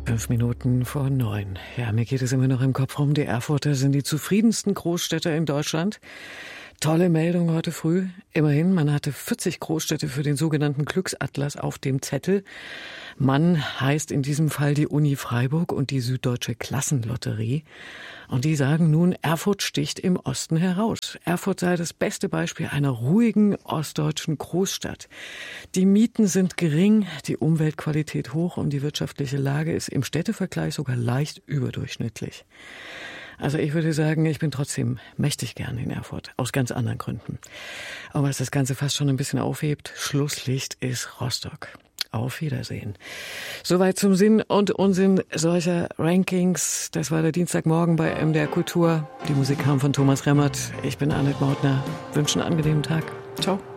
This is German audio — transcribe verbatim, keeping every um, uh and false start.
Fünf Minuten vor neun. Ja, mir geht es immer noch im Kopf rum. Die Erfurter sind die zufriedensten Großstädter in Deutschland. Tolle Meldung heute früh. Immerhin, man hatte vierzig Großstädte für den sogenannten Glücksatlas auf dem Zettel. Mann heißt in diesem Fall die Uni Freiburg und die Süddeutsche Klassenlotterie. Und die sagen nun, Erfurt sticht im Osten heraus. Erfurt sei das beste Beispiel einer ruhigen ostdeutschen Großstadt. Die Mieten sind gering, die Umweltqualität hoch und die wirtschaftliche Lage ist im Städtevergleich sogar leicht überdurchschnittlich. Also ich würde sagen, ich bin trotzdem mächtig gern in Erfurt, aus ganz anderen Gründen. Und was das Ganze fast schon ein bisschen aufhebt, Schlusslicht ist Rostock. Auf Wiedersehen. Soweit zum Sinn und Unsinn solcher Rankings. Das war der Dienstagmorgen bei M D R Kultur. Die Musik kam von Thomas Remmert. Ich bin Annette Mautner. Wünsche einen angenehmen Tag. Ciao.